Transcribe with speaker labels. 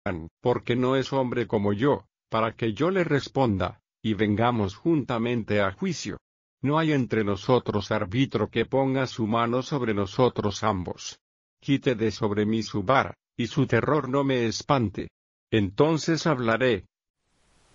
Speaker 1: porque no es hombre como yo, para que yo le responda, y vengamos juntamente a juicio. No hay entre nosotros árbitro que ponga su mano sobre nosotros ambos. Quite de sobre mí su vara, y su terror no me espante. Entonces hablaré,